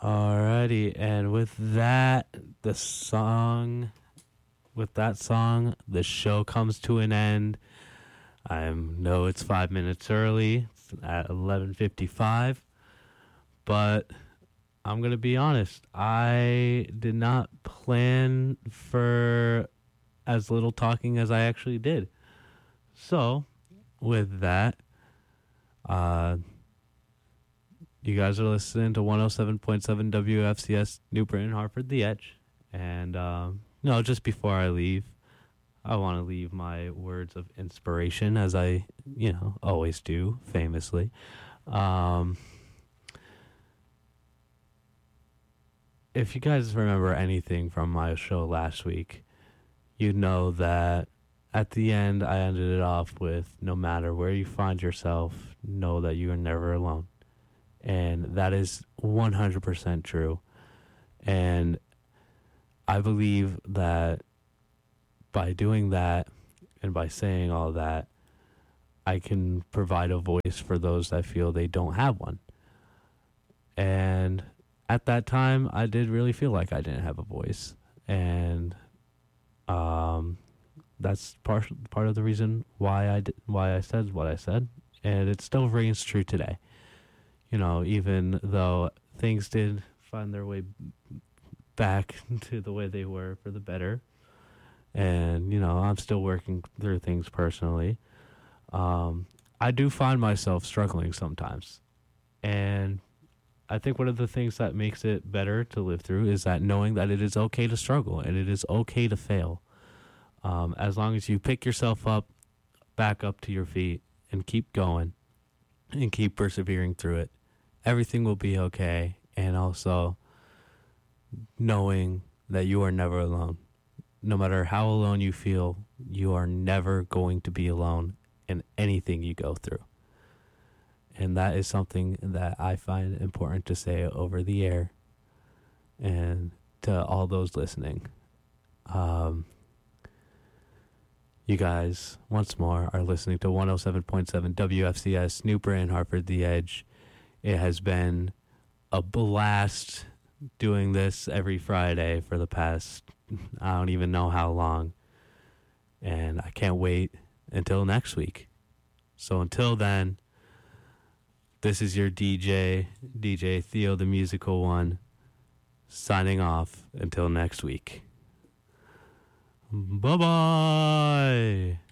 Alrighty, and with that song, the show comes to an end. I know it's 5 minutes early, it's at 11:55, but I'm gonna be honest. I did not plan for as little talking as I actually did. So, with that, uh, you guys are listening to 107.7 WFCS New Britain, Hartford, The Edge. And, no, just before I leave, I want to leave my words of inspiration, as I, always do, famously. If you guys remember anything from my show last week, you know that at the end, I ended it off with, no matter where you find yourself, know that you are never alone. And that is 100% true. And I believe that by doing that and by saying all that, I can provide a voice for those that feel they don't have one. And at that time, I did really feel like I didn't have a voice. And that's part of the reason why I said what I said. And it still rings true today. Even though things did find their way back to the way they were for the better. And, I'm still working through things personally. I do find myself struggling sometimes. And I think one of the things that makes it better to live through is that knowing that it is okay to struggle and it is okay to fail. As long as you pick yourself up, back up to your feet, and keep going and keep persevering through it, everything will be okay. And also knowing that you are never alone. No matter how alone you feel, you are never going to be alone in anything you go through. And that is something that I find important to say over the air and to all those listening. You guys, once more, are listening to 107.7 WFCS, New Britain, Hartford, The Edge. It has been a blast doing this every Friday for the past, I don't even know how long. And I can't wait until next week. So until then, this is your DJ Theo the Musical One, signing off until next week. Bye-bye.